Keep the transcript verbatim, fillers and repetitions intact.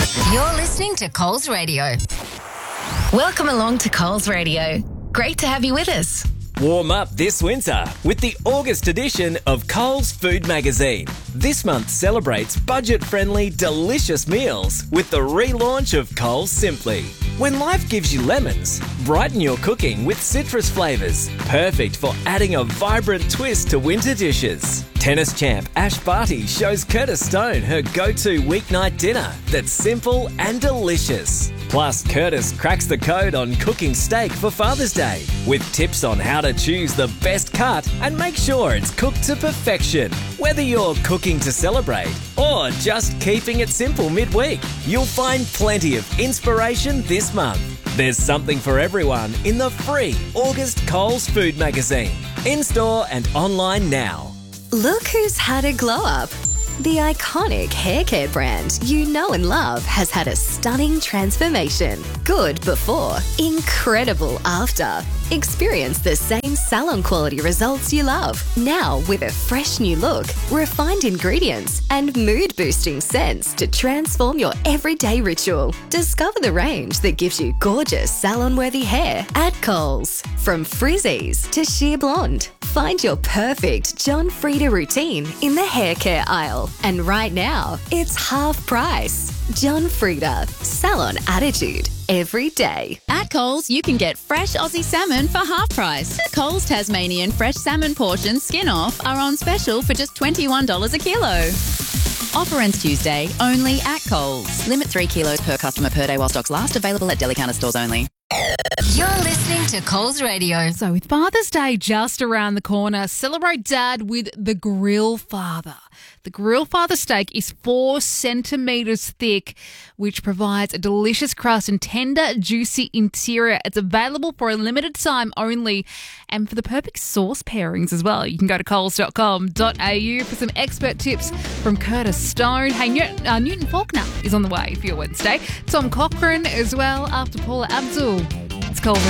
You're listening to Coles Radio. Welcome along to Coles Radio. Great to have you with us. Warm up this winter with the August edition of Coles Food Magazine. This month celebrates budget-friendly, delicious meals with the relaunch of Coles Simply. When life gives you lemons, brighten your cooking with citrus flavours, perfect for adding a vibrant twist to winter dishes. Tennis champ Ash Barty shows Curtis Stone her go-to weeknight dinner that's simple and delicious. Plus, Curtis cracks the code on cooking steak for Father's Day with tips on how to choose the best cut and make sure it's cooked to perfection. Whether you're cooking to celebrate or just keeping it simple midweek, you'll find plenty of inspiration this month. There's something for everyone in the free August Coles Food Magazine. In-store and online now. Look who's had a glow up. The iconic hair care brand you know and love has had a stunning transformation. Good before, incredible after. Experience the same salon quality results you love, now with a fresh new look, refined ingredients, and mood boosting scents to transform your everyday ritual. Discover the range that gives you gorgeous salon-worthy hair at Coles. From frizzies to sheer blonde, find your perfect John Frieda routine in the hair care aisle. And right now, it's half price. John Frieda, salon attitude every day. At Coles, you can get fresh Aussie salmon for half price. Coles Tasmanian fresh salmon portions skin off are on special for just twenty-one dollars a kilo. Offer ends Tuesday, only at Coles. Limit three kilos per customer per day while stocks last. Available at deli counter stores only. You're listening to Coles Radio. So with Father's Day just around the corner, celebrate Dad with the Grill Father. The Grill Father steak is four centimetres thick, which provides a delicious crust and tender, juicy interior. It's available for a limited time only and for the perfect sauce pairings as well. You can go to coles dot com dot a u for some expert tips from Curtis Stone. Hey, Newton, uh, Newton Faulkner is on the way for your Wednesday. Tom Cochran as well after Paula Abdul. It's Coles